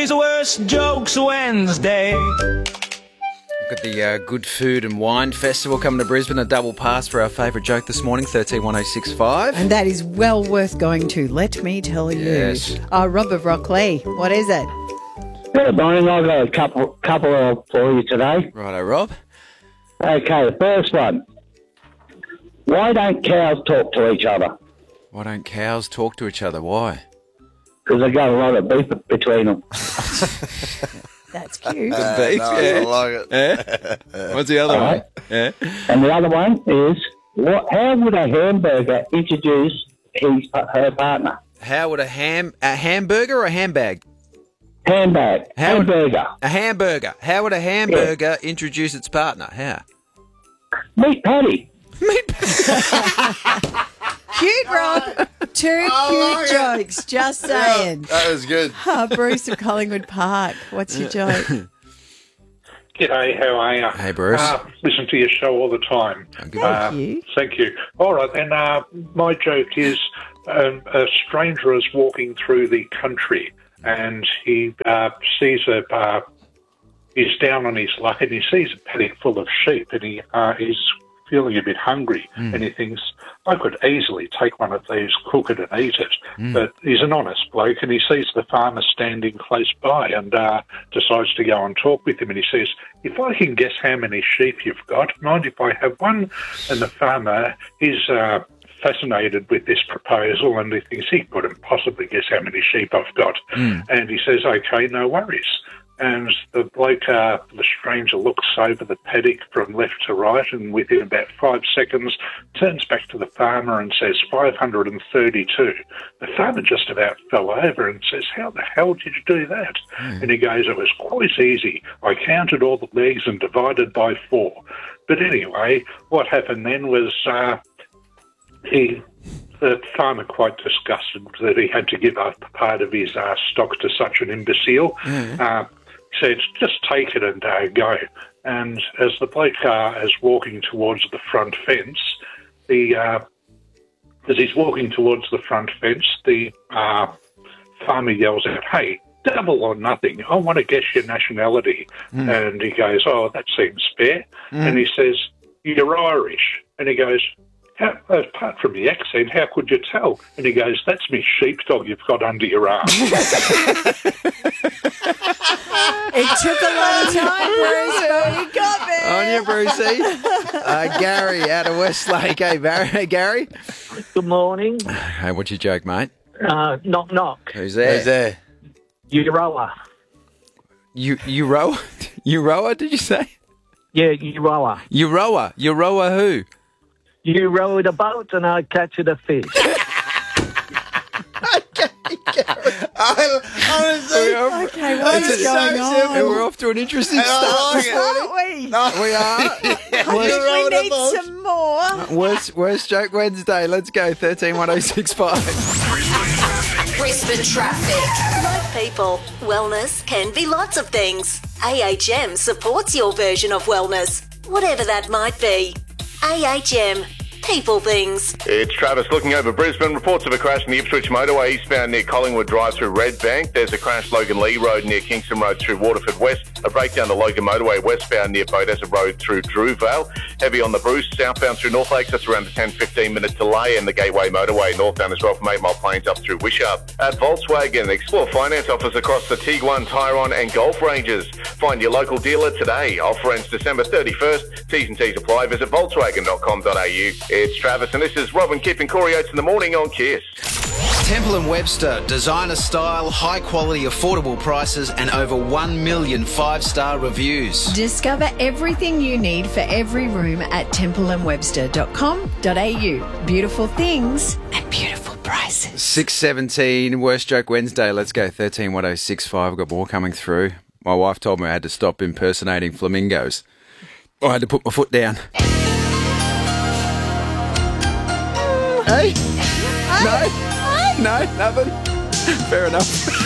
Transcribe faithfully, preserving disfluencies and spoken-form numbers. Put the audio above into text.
is Worst Jokes Wednesday. Got the uh, Good Food and Wine Festival coming to Brisbane. A double pass for our favourite joke this morning, thirteen one oh six five. And that is well worth going to, let me tell you. Yes. Uh, Rob of Rocklea, what is it? Good morning. I've got a couple, couple of for you today. Righto, Rob. Okay, the first one. Why don't cows talk to each other? Why don't cows talk to each other? Why? Because they've got a lot of beef between them. That's cute. The beef, no, yeah. I like it. Yeah. What's the other All one? right. Yeah. And the other one is, what? How would a hamburger introduce his her partner? How would a ham a hamburger or a handbag? Handbag. How would- hamburger. A hamburger. How would a hamburger introduce its partner? How? Meat patty. Cute, Rob. Two I cute like jokes, just saying. That was good. Ah, Bruce of Collingwood Park, what's your joke? G'day, how are you? Hey, Bruce. Uh, listen to your show all the time. good. Uh, Thank you. Thank you. All right, then uh, my joke is um, a stranger is walking through the country and he uh, sees a... Uh, he's down on his luck and he sees a paddock full of sheep and he uh, is feeling a bit hungry Mm. and he thinks, I could easily take one of these, cook it and eat it. Mm. But he's an honest bloke and he sees the farmer standing close by and uh, decides to go and talk with him and he says, if I can guess how many sheep you've got, mind if I have one? And the farmer is uh, fascinated with this proposal and he thinks he couldn't possibly guess how many sheep I've got. Mm. And he says, okay, no worries. And the bloke, uh, the stranger, looks over the paddock from left to right and within about five seconds turns back to the farmer and says, five hundred thirty-two. The farmer just about fell over and says, how the hell did you do that? Mm. And he goes, it was quite easy. I counted all the legs and divided by four. But anyway, what happened then was uh, he... the farmer, quite disgusted that he had to give up part of his uh, stock to such an imbecile, Mm. uh, said, just take it and uh, go. And as the bloke uh, is walking towards the front fence, the uh, as he's walking towards the front fence, the uh, farmer yells out, hey, double or nothing, I want to guess your nationality. Mm. And he goes, oh, that seems fair. Mm. And he says, you're Irish. And he goes, How, apart from the accent, how could you tell? And he goes, that's me sheepdog you've got under your arm. It took a long time, Bruce, but he got there. On you, Brucey. Uh, Gary out of Westlake. Hey, Barry. Hey, Gary. Good morning. Hey, what's your joke, mate? Uh, knock, knock. Who's there? Who's there? Euroa. You, Euroa? Euroa, did you say? Yeah, Euroa. Euroa. Euroa who? You row the boat and I'll catch the fish. I, honestly, Okay, what It's is so going on? simple. And we're off to an interesting I start. like it. Aren't we? We are. I Worst, think row we the need boat. some more. worst, worst joke Wednesday. Let's go. thirteen one oh six five. Brisbane traffic. Like people, wellness can be lots of things. A H M supports your version of wellness, whatever that might be. A H M. People things. It's Travis looking over Brisbane. Reports of a crash in the Ipswich motorway eastbound near Collingwood Drive through Red Bank. There's a crash Logan Lee Road near Kingston Road through Waterford West. A breakdown the Logan motorway westbound near Bodessa Road through Drewvale. Heavy on the Bruce southbound through North Lakes. That's around a ten to fifteen minute delay. And the Gateway motorway northbound as well from eight Mile Plains up through Wishart. At Volkswagen, explore finance offers across the Tiguan, Tyron and Golf ranges. Find your local dealer today. Offer ends December thirty-first. T's and T's apply. Visit volkswagen dot com dot a u. It's Travis and this is Robin Kipp and Corey Oates in the morning on Kiss. Temple and Webster, designer style, high quality, affordable prices and over one million five-star reviews. Discover everything you need for every room at temple and webster dot com dot a u. Beautiful things and beautiful prices. six seventeen, Worst Joke Wednesday. Let's go. thirteen one oh six five. I've got more coming through. My wife told me I had to stop impersonating flamingos. I had to put my foot down. Hey? No? No, nothing. Fair enough.